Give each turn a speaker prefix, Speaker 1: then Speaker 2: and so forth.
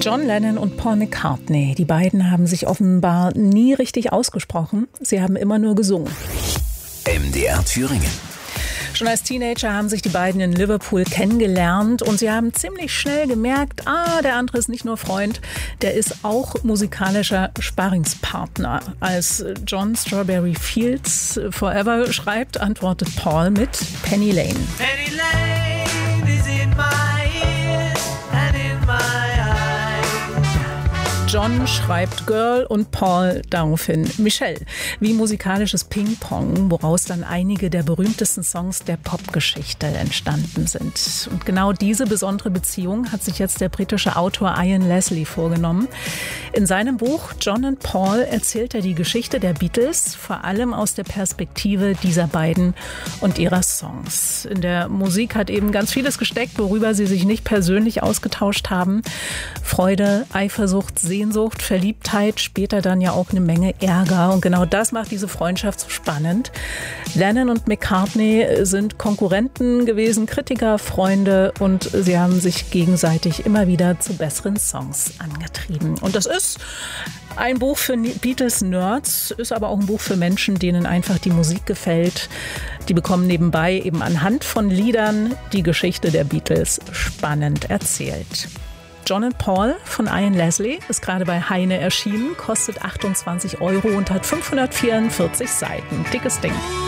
Speaker 1: John Lennon und Paul McCartney, die beiden haben sich offenbar nie richtig ausgesprochen. Sie haben immer nur gesungen.
Speaker 2: MDR Thüringen.
Speaker 1: Schon als Teenager haben sich die beiden in Liverpool kennengelernt und sie haben ziemlich schnell gemerkt, der andere ist nicht nur Freund, der ist auch musikalischer Sparringspartner. Als John Strawberry Fields Forever schreibt, antwortet Paul mit Penny Lane.
Speaker 3: Penny Lane is in my ears and in my eyes.
Speaker 1: John schreibt Girl und Paul daraufhin Michelle. Wie musikalisches Ping-Pong, woraus dann einige der berühmtesten Songs der Popgeschichte entstanden sind. Und genau diese besondere Beziehung hat sich jetzt der britische Autor Ian Leslie vorgenommen. In seinem Buch John and Paul erzählt er die Geschichte der Beatles, vor allem aus der Perspektive dieser beiden und ihrer Songs. In der Musik hat eben ganz vieles gesteckt, worüber sie sich nicht persönlich ausgetauscht haben. Freude, Eifersucht, Sehnsucht, Verliebtheit, später dann ja auch eine Menge Ärger. Und genau das macht diese Freundschaft so spannend. Lennon und McCartney sind Konkurrenten gewesen, Kritiker, Freunde und sie haben sich gegenseitig immer wieder zu besseren Songs angetrieben. Und das ist ein Buch für Beatles-Nerds, ist aber auch ein Buch für Menschen, denen einfach die Musik gefällt. Die bekommen nebenbei eben anhand von Liedern die Geschichte der Beatles spannend erzählt. John and Paul von Ian Leslie ist gerade bei Heine erschienen, kostet 28 € und hat 544 Seiten. Dickes Ding.